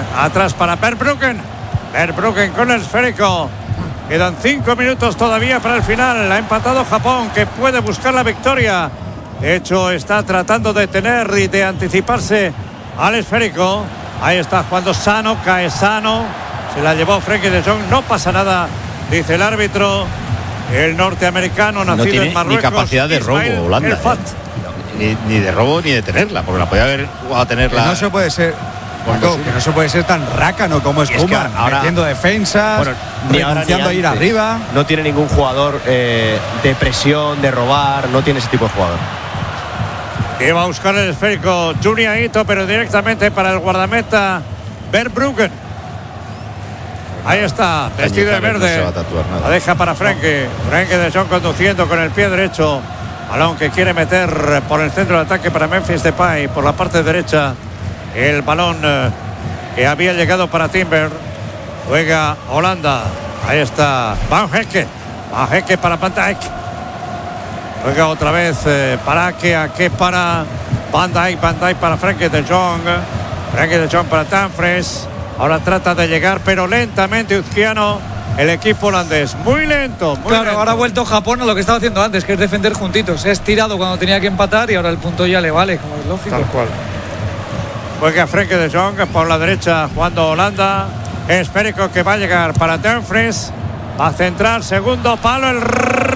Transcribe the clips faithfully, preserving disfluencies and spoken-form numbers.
Atrás para Verbruggen. Verbruggen con el esférico. Quedan cinco minutos todavía para el final. Ha empatado Japón, que puede buscar la victoria. De hecho, está tratando de tener y de anticiparse al esférico. Ahí está jugando Sano, cae Sano. Se la llevó Frenkie de Jong. No pasa nada, dice el árbitro. El norteamericano nacido no tiene en Marruecos. Ni capacidad de robo, Ismail Holanda. Elfat. Eh. Ni, ni de robo ni de tenerla, porque la podía haber jugado a tenerla. Que no se puede ser. Marco, que no se puede ser tan rácano como es Koeman, es que ahora, metiendo defensas, bueno, ni renunciando a ir arriba. No tiene ningún jugador eh, de presión, de robar, no tiene ese tipo de jugador. Iba a buscar el esférico Juni Aito, pero directamente para el guardameta Verbruggen. Ahí está, vestido de verde. No tatuar, la deja para Frenkie. Frenkie de Jong conduciendo con el pie derecho. Balón que quiere meter por el centro de ataque para Memphis Depay. Por la parte derecha, el balón eh, que había llegado para Timber. Juega Holanda. Ahí está Van Hecke. Van Hecke para Van Dijk. Juega otra vez eh, para que Ake para Van Dijk. Van Dijk para Frenkie de Jong. Frenkie de Jong para Dumfries. Ahora trata de llegar, pero lentamente Uzquiano, el equipo holandés. Muy lento, muy Claro, lento. ahora ha vuelto Japón a lo que estaba haciendo antes, que es defender juntitos. Se ha estirado cuando tenía que empatar y ahora el punto ya le vale, como es lógico. Tal cual. Juega Frenkie de Jong por la derecha, jugando Holanda. Esférico que va a llegar para Dumfries. Va a centrar, segundo palo, el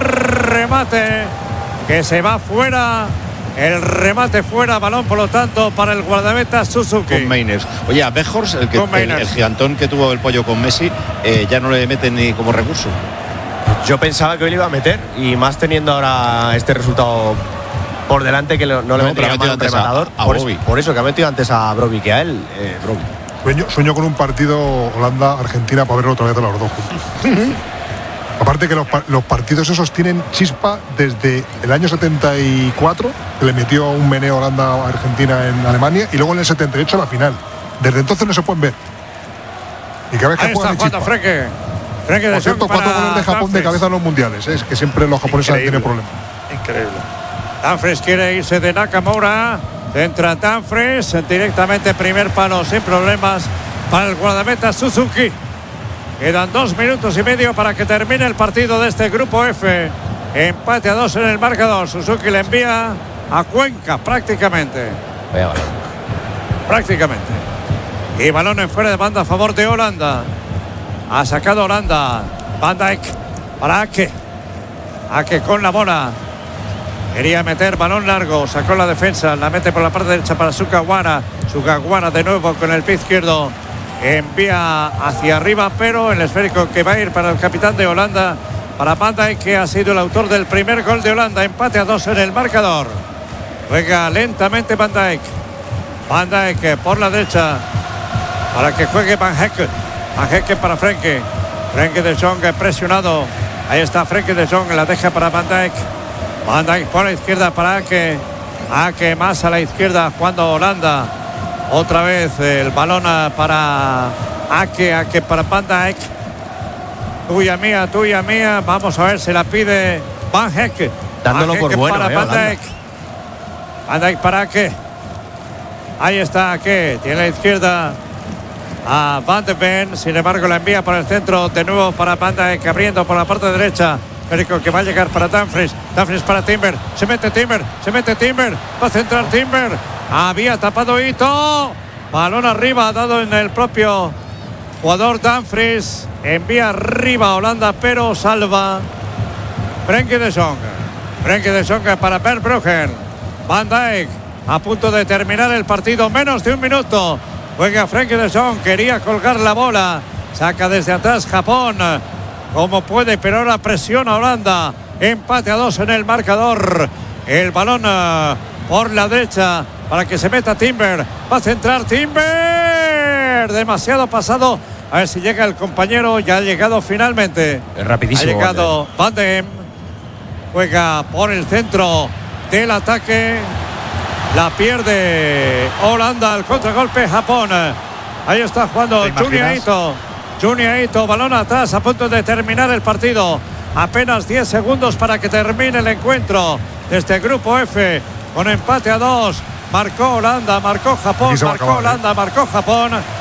remate que se va fuera. El remate fuera, balón por lo tanto para el guardameta Suzuki. Con Mainers. Oye, a Weghorst, el, que, el, el gigantón que tuvo el pollo con Messi, eh, ya no le meten ni como recurso. Yo pensaba que hoy le iba a meter, y más teniendo ahora este resultado por delante, que no, no le metería más un rematador. A, a por, eso, por eso que ha metido antes a Brobbey que a él. Eh, sueño, sueño con un partido Holanda-Argentina para verlo otra vez a los dos juntos. Aparte que los, los partidos esos tienen chispa desde el año setenta y cuatro, que le metió un meneo Holanda a Argentina en Alemania, y luego en el setenta y ocho la final. Desde entonces no se pueden ver. Y cada vez que Ahí juegan está jugando Frenkie. Frenkie de Por cierto, cuatro goles de Japón Dumfries. de cabeza en los mundiales. Es que siempre los japoneses tienen problemas. Increíble. Dumfries quiere irse de Nakamura. Entra Dumfries directamente, primer palo sin problemas para el guardameta Suzuki. Quedan dos minutos y medio para que termine el partido de este grupo F. Empate a dos en el marcador. Suzuki le envía a Cuenca prácticamente. Vaya balón. Prácticamente. Y balón en fuera de banda a favor de Holanda. Ha sacado Holanda. Van Dijk para Ake. Ake con la bola. Quería meter balón largo. Sacó la defensa. La mete por la parte derecha para Sugawara. Sugawara de nuevo con el pie izquierdo. Envía hacia arriba, pero el esférico que va a ir para el capitán de Holanda, para Van Dijk, que ha sido el autor del primer gol de Holanda. Empate a dos en el marcador. Juega lentamente Van Dijk. Van Dijk por la derecha para que juegue Van Hecke. Van Hecke para Frenkie. Frenkie de Jong presionado. Ahí está Frenkie de Jong, la deja para Van Dijk. Van Dijk por la izquierda para Ake. Ake más a la izquierda jugando Holanda. Otra vez el balón para Ake, Ake para Van Dijk. Tuya mía, tuya mía. Vamos a ver, se la pide Van Hecke. Dándolo por bueno, para eh, Van Dijk. Van Dijk para Ake. Ahí está Ake. Tiene la izquierda a Van de Ven. Sin embargo, la envía por el centro de nuevo para Van Dijk, abriendo por la parte derecha. Pero que va a llegar para Dumfries. Dumfries para Timber. Se mete Timber. Se mete Timber. Va a centrar Timber. Había tapado Ito. Balón arriba, dado en el propio jugador Dumfries. Envía arriba a Holanda, pero salva Frenkie de Jong. Frenkie de Jong para Verbruggen. Van Dijk a punto de terminar el partido. Menos de un minuto. Juega Frenkie de Jong. Quería colgar la bola. Saca desde atrás Japón como puede, pero ahora presiona Holanda. Empate a dos en el marcador. El balón uh, por la derecha para que se meta Timber. Va a centrar Timber. Demasiado pasado. A ver si llega el compañero. Ya ha llegado finalmente. Es rapidísimo. Ha llegado Van de Ven. Juega por el centro del ataque. La pierde Holanda. El contragolpe Japón. Ahí está jugando Juni Aito. Juni Aito, balón atrás, a punto de terminar el partido. Apenas diez segundos para que termine el encuentro de este grupo F. Con empate a dos. Marcó Holanda, marcó Japón, marcó acabar, Holanda, ¿eh? marcó Japón.